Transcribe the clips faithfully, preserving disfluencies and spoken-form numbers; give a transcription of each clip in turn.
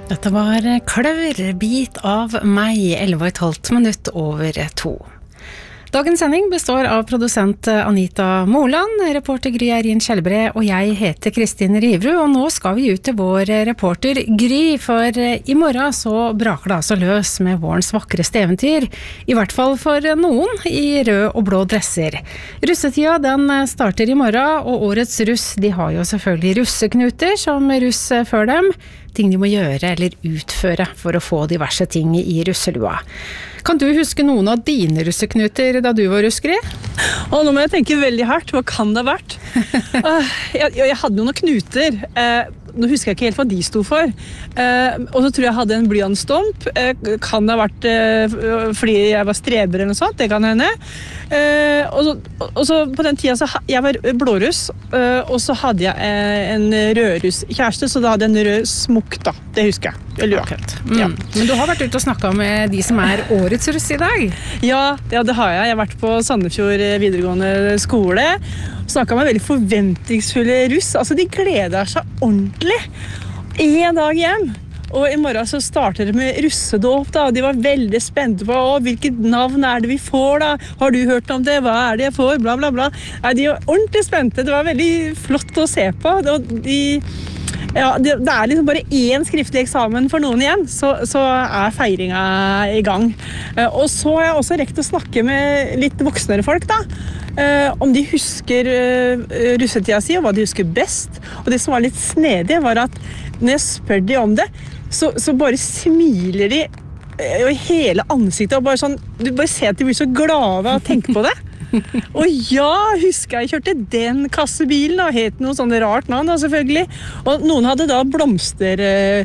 Dette var Kløver, bit av meg, elleve og et halvt minutt over to. Dagens sending består av produsent Anita Moland, reporter Gry Erin Kjellbre, og jeg heter Kristin Rivrud, og nå skal vi ut til vår reporter Gry, for i morgen så braker det altså løs med vårens vakreste eventyr, i hvert fall for noen i rød og blå dresser. Russetida den starter i morgen, og årets russ, de har jo selvfølgelig russeknuter som russ før dem, ting de må gjøre eller utføre for å få diverse ting i russelua. Kan du huske noen av dine russeknuter da du var ruskeri? Å, nå må jeg tenke veldig hardt. Hva kan det ha vært? uh, jeg, jeg hadde jo noen knuter. Uh, nå husker jeg ikke helt hva de sto for. Uh, og så tror jeg jeg hadde en blyantstomp. Uh, kan det ha vært uh, fordi jeg var streber eller noe sånt? Det kan hende. Uh, og, så, og så på den tida så jeg var blåruss, uh, og så hadde jeg uh, en rødruss kjæreste, så da hadde jeg en rød smukk da. Det husker jeg. Akkurat. Mm. Ja. Men du har vært ute og snakket med de som er årets russ i dag. Ja, ja, det har jeg. Jeg har vært på Sandefjord videregående skole. Snakket med veldig forventningsfulle russ. Altså, de gleder seg ordentlig. En dag hjem. Og i morgen så starter det med russedåp da. De var veldig spente på å, hvilket navn er det vi får da? Har du hørt om det? Hva er det jeg får? Bla, bla, bla. Nei, de var ordentlig spente. Det var veldig flott å se på. De... Ja, det, det er liksom bare én skriftlig eksamen for noen igjen, så, så er feiringen i gang. Uh, og så har jeg også rekt å snakke med litt voksnere folk da, uh, om de husker uh, russetida si, og hva de husker best. Og det som var litt snedig var at når jeg spør de om det, så, så bare smiler de uh, i hele ansiktet, og bare sånn, du bare ser at de blir så glade av å tenke på det. Og ja, husker jeg kjørte den kassebilen og het noe sånn rart navn da, selvfølgelig. Og noen hadde da blomsterkasser,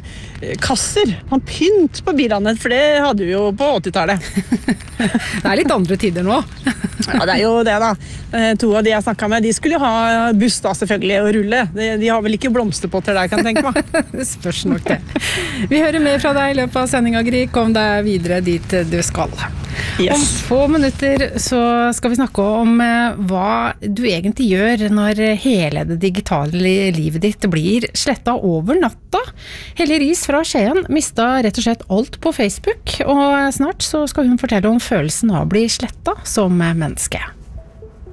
han pynt på bilene, for det hadde vi jo på åttitallet. Det er litt andre tider nå. Ja, det er jo det da. To av de jeg snakket med, de skulle jo ha buss da selvfølgelig og rulle. De, de har vel ikke blomsterpotter der, kan jeg tenke meg. Det spørs nok det. Vi hører mer fra deg i løpet av sendingen, Gry. Kom deg videre dit du skal. Yes. Om få minutter så skal vi snakke om hva du egentlig gjør når hele det digitale livet ditt blir slettet over natta. Helle Riis fra Skien mistet rett og slett alt på Facebook, og snart så skal hun fortelle om følelsen av å bli slettet som menneske.